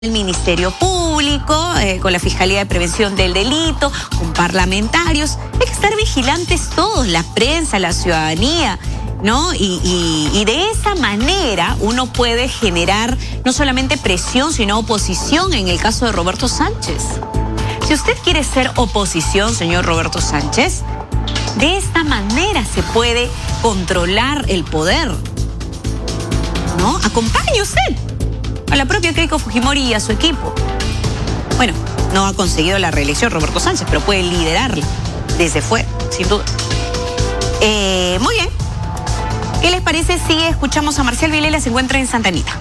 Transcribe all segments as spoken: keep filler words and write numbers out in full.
El Ministerio Público, eh, con la Fiscalía de Prevención del Delito, con parlamentarios. Hay que estar vigilantes todos, la prensa, la ciudadanía, ¿no? Y, y, y de esa manera uno puede generar no solamente presión, sino oposición en el caso de Roberto Sánchez. Si usted quiere ser oposición, señor Roberto Sánchez, de esta manera se puede controlar el poder, ¿no? Acompañe usted a la propia Keiko Fujimori y a su equipo. Bueno, no ha conseguido la reelección Roberto Sánchez, pero puede liderarla desde fuera, sin duda. Eh, muy bien. ¿Qué les parece si escuchamos a Marcial Vilela? Se encuentra en Santa Anita.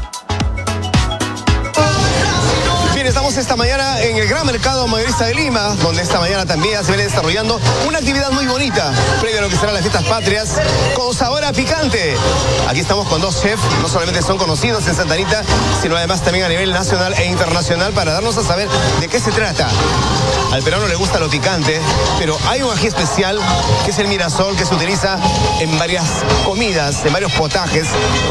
Bien, estamos esta mañana en el Gran Mercado Mayorista de Lima, donde esta mañana también se viene desarrollando una actividad muy bonita, previo a lo que serán las fiestas patrias, con sabor a picante. Aquí estamos con dos chefs, no solamente son conocidos en Santa Anita, sino además también a nivel nacional e internacional, para darnos a saber de qué se trata. Al peruano le gusta lo picante, pero hay un ají especial, que es el mirasol, que se utiliza en varias comidas, en varios potajes.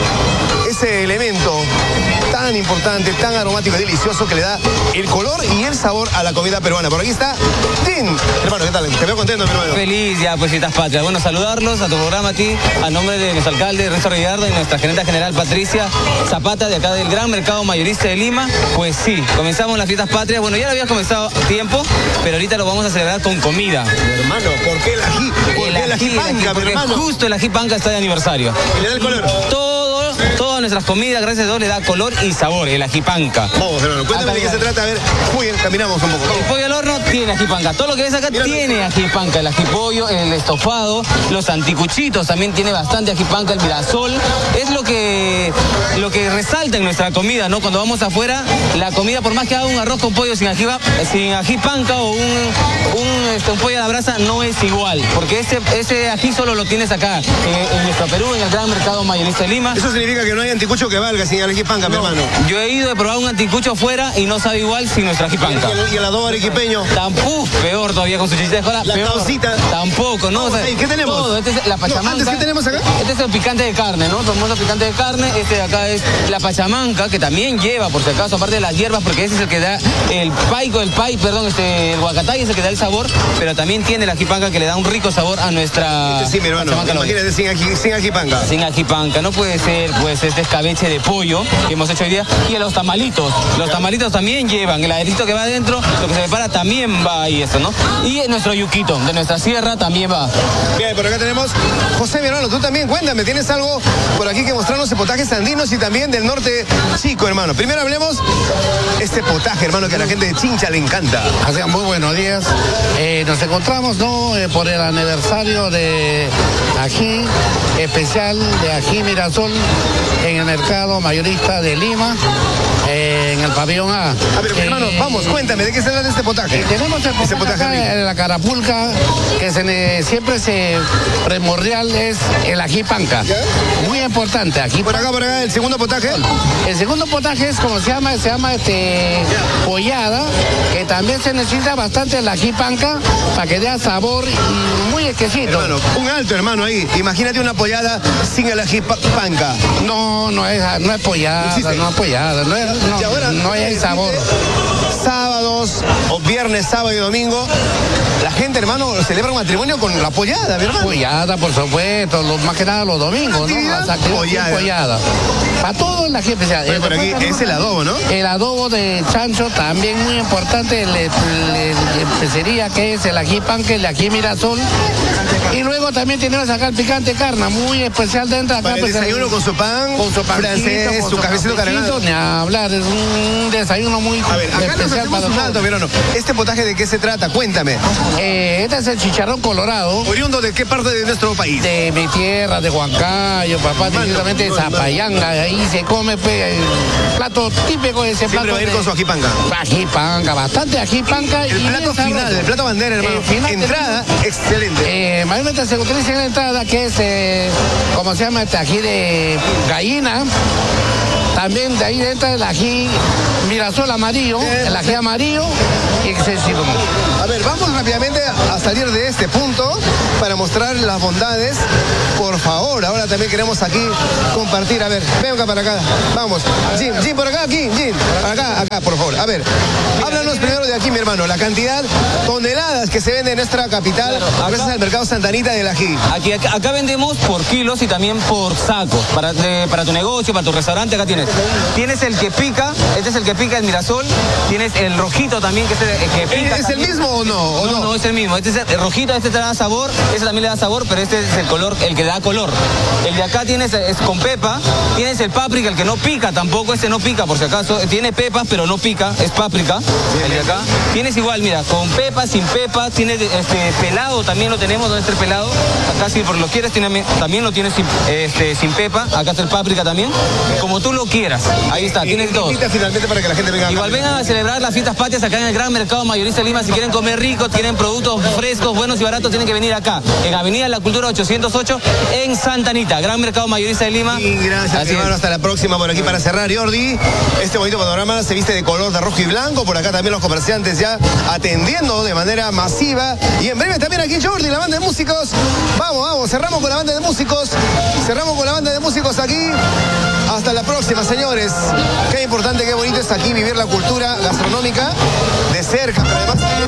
Ese elemento tan importante, tan aromático y delicioso, que le da el color y el sabor a la comida peruana. Por aquí está Tim. Hermano, ¿qué tal? Te veo contento, mi hermano. Feliz ya, pues, fiestas patrias. Bueno, saludarlos a tu programa, a ti, a nombre de nuestro alcalde, Resto Rigardo, y nuestra gerente general, Patricia Zapata, de acá del Gran Mercado Mayorista de Lima. Pues sí, comenzamos las fiestas patrias. Bueno, ya lo habías comenzado a tiempo, pero ahorita lo vamos a celebrar con comida. Hermano, ¿por qué el ají? ¿Por el qué el ají, ají panca, mi porque hermano? Justo el ají panca está de aniversario. Y le da el color. Todo, todas nuestras comidas, gracias a Dios, le da color y sabor, el ají panca. Vamos, hermano, cuéntame de qué se trata. A ver, muy bien, caminamos un poco. El pollo al horno tiene ají panca. Todo lo que ves acá Mira, tiene ají panca. El ají pollo, el estofado, los anticuchitos también tiene bastante ají panca. El mirasol es lo que, lo que resalta en nuestra comida, ¿no? Cuando vamos afuera, la comida, por más que haga un arroz con pollo sin ají, sin ají panca o un, un, este, un pollo a la brasa, no es igual. Porque ese, ese ají solo lo tienes acá, eh, en nuestro Perú, en el Gran Mercado Mayorista de Lima. Eso significa que no hay anticucho que valga sin el ají panca, no, mi hermano. Yo he ido a probar un anticucho afuera y no sabe igual sin nuestra ají panca. ¿Y el, y el adobo arequipeño? Tampoco, peor todavía con su chichita de cola. La peor. taucita. Tampoco, ¿no? O sea, ¿qué tenemos? Todo. Este es la pachamanca. No, antes, ¿qué tenemos acá? Este es el picante de carne, ¿no? Famoso picante de carne. Este de acá es la pachamanca, que también lleva, por si acaso, aparte de las hierbas, porque ese es el que da el paico, el pai, perdón, este, el huacatay es el que da el sabor, pero también tiene la ají panca, que le da un rico sabor a nuestra. Este sí, mi hermano. Imagínate sin ají, sin ají panca. Sin ají panca. No puede ser, pues, este escabeche de pollo que hemos hecho hoy día. Y los tamalitos. Los tamalitos también llevan. El aderito que va adentro, lo que se prepara también va ahí, esto, ¿no? Y nuestro yuquito de nuestra sierra también va. Bien, por acá tenemos José, mi hermano, tú también, cuéntame, ¿tienes algo por aquí que mostrarnos de potajes andinos y también del norte chico, hermano? Primero hablemos este potaje, hermano, que a la gente de Chincha le encanta. Así, muy buenos días. Eh, nos encontramos, ¿no?, eh, por el aniversario de ají especial de ají Mirasol en el Mercado Mayorista de Lima, eh, en el pabellón A. A ver, eh, hermano, vamos, cuéntame, ¿de qué se trata este potaje? Tenemos el potaje, potaje acá, la carapulca, que se le, siempre se primordial es el ají panca. ¿Ya? Muy importante, ají Por acá, por acá, el segundo potaje. El segundo potaje es como se llama, se llama este pollada, que también se necesita bastante el ají panca para que dé sabor y muy exquisito. Hermano, un alto, hermano, ahí. Imagínate una pollada sin el ají pa panca. No, no es, no es pollada, ¿Existe? no es pollada, no, es, no, Y ahora, no hay existe sabor. Sábados o viernes, sábado y domingo, la gente, hermano, celebra un matrimonio con la pollada, mi hermano. Pollada, por supuesto, lo, más que nada los domingos, ¿no? ¿Actividad? Las actividades Pollada. pollada. Para todo el ají especial. Bueno, por aquí es el adobo, ¿no? El adobo de chancho también muy importante, el, el, el especería que es el ají panque, el ají mirasol. Y luego también tenemos acá el picante carne, muy especial dentro acá. Para el pues, desayuno con su pan, con su pancito, francés, con su cafecito cargado. Ni hablar, es un desayuno muy A ver, acá nos especial hacemos para un todos. salto, mi hermano. ¿Este potaje de qué se trata? Cuéntame. Eh, este es el chicharrón colorado. ¿Oriundo de qué parte de nuestro país? De mi tierra, de Huancayo, papá, directamente de Zapayanga, ahí se come pe, el plato típico de ese Siempre plato. va a ir de, con su ají panca. Ají panca, bastante ají panca. El y plato bien final, sabroso. el plato bandera, hermano. El final Entrada, excelente. Eh, mayormente se utiliza en la entrada, que es, eh, como se llama, este ají de gallina. También de ahí entra el ají Mirasol amarillo, el ají amarillo y excesivo. A ver, vamos rápidamente a salir de este punto para mostrar las bondades. Por favor, ahora también queremos aquí compartir. A ver, venga para acá. Vamos. Jim, Jim, por acá, aquí, Jim. Acá, acá, por favor. A ver, háblanos primero de aquí, mi hermano. La cantidad, toneladas que se vende en nuestra capital, claro, acá, gracias al mercado Santa Anita del ají. Aquí, acá, acá vendemos por kilos y también por sacos. Para, de, para tu negocio, para tu restaurante, acá tienes. Tienes el que pica, este es el que pica, el Mirasol. Tienes el rojito también, que es el, el que pica. ¿Es también. el mismo o no? ¿O no, no? no, es el mismo. Este es el rojito, este te da sabor, este también le da sabor, pero este es el color, el que da color. El de acá tienes es con pepa, tienes el páprica, el que no pica tampoco, este no pica por si acaso, tiene pepas pero no pica, es páprica, el de acá. Tienes igual, mira, con pepa, sin pepa, tienes este pelado, también lo tenemos, donde está el pelado, acá si por lo quieres tiene, también lo tienes sin, este, sin pepa, acá está el páprica también, como tú lo quieras, ahí está, tienes todo. Finalmente para que la gente venga. Igual vengan a celebrar las fiestas patrias acá en el Gran Mercado Mayorista de Lima, si quieren comer rico, tienen productos frescos, buenos y baratos, tienen que venir acá, en Avenida La Cultura ochocientos ocho, en Santa Anita, Gran Mercado Mayorista de Lima. Y gracias, Así hermano, es. hasta la próxima por aquí para cerrar, Jordi. Este bonito panorama se viste de color de rojo y blanco, por acá también los comerciantes ya atendiendo de manera masiva. Y en breve también aquí Jordi, la banda de músicos. Vamos, vamos, cerramos con la banda de músicos, cerramos con la banda de músicos aquí. Hasta la próxima, señores. Qué importante, qué bonito es aquí vivir la cultura gastronómica de cerca, pero además